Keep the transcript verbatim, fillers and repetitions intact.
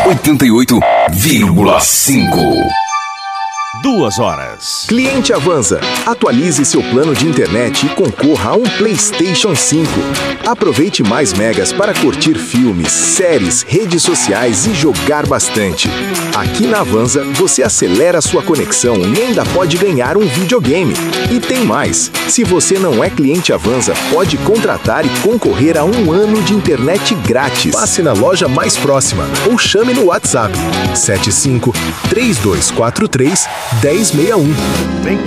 oitenta e oito vírgula cinco. Duas horas. Cliente Avanza, atualize seu plano de internet e concorra a um PlayStation cinco. Aproveite mais megas para curtir filmes, séries, redes sociais e jogar bastante. Aqui na Avanza, você acelera sua conexão e ainda pode ganhar um videogame. E tem mais, se você não é cliente Avanza, pode contratar e concorrer a um ano de internet grátis. Passe na loja mais próxima ou chame no WhatsApp sete cinco três dois quatro três um zero seis um.